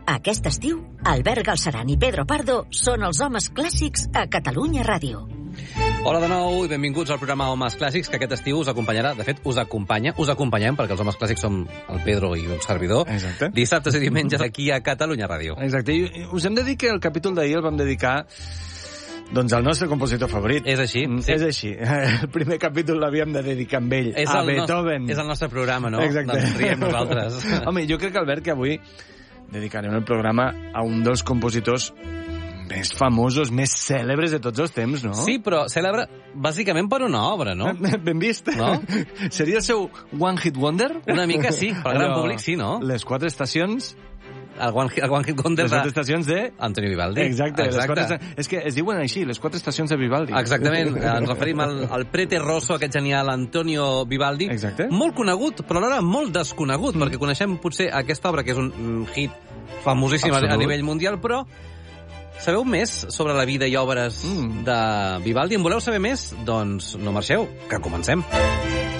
Aquest estiu, Albert Galceran i Pedro Pardo són els homes clàssics a Catalunya Ràdio. Hola de nou i benvinguts al programa Homes Clàssics, que aquest estiu us acompanyarà. De fet, us acompanyem, perquè els homes clàssics som el Pedro i un servidor. Exacte. Dissabtes i diumenges aquí a Catalunya Ràdio. Exacte. I us hem de dir que el capítol d'ahir el vam dedicar al nostre compositor favorit. És així? Sí. És així. El primer capítol l'havíem de dedicar amb ell, a Beethoven. És el nostre programa, no? Exacte. Doncs riem nosaltres. Home, jo crec, Albert, que avui dedicarem el programa a un dels compositors més famosos, més cèlebres de tots els temps, no? Sí, però cèlebre bàsicament per una obra, no? Ben vist. No? Seria el seu One Hit Wonder? Una mica sí, per al gran públic sí, no? Les 4 estacions... El One Hit Wonder les 4 estacions de... Antonio Vivaldi. Exacte. És que es diuen així, les 4 estacions de Vivaldi. Exactament. Ens referim al Prete Rosso, aquest genial Antonio Vivaldi. Exacte. Molt conegut, però alhora molt desconegut, perquè coneixem potser aquesta obra, que és un hit famosíssim a nivell mundial, però sabeu més sobre la vida i obres de Vivaldi? En voleu saber més? Doncs no marxeu, que comencem.